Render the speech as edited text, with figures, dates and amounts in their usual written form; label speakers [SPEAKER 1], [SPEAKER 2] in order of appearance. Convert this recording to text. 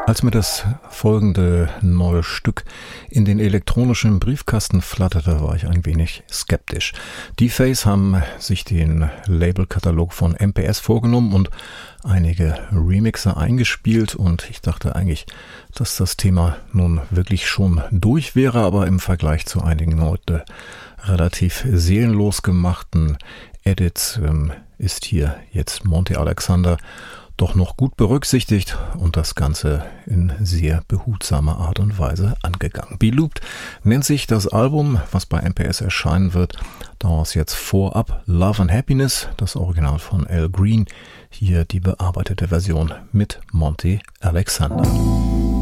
[SPEAKER 1] Als mir das folgende neue Stück in den elektronischen Briefkasten flatterte, war ich ein wenig skeptisch. Die Face haben sich den Labelkatalog von MPS vorgenommen und einige Remixer eingespielt und ich dachte eigentlich, dass das Thema nun wirklich schon durch wäre, aber im Vergleich zu einigen heute relativ seelenlos gemachten Edits ist hier jetzt Monty Alexander doch noch gut berücksichtigt und das Ganze in sehr behutsamer Art und Weise angegangen. Be Looped nennt sich das Album, was bei MPS erscheinen wird. Daraus jetzt vorab Love and Happiness, das Original von Al Green, hier die bearbeitete Version mit Monty Alexander.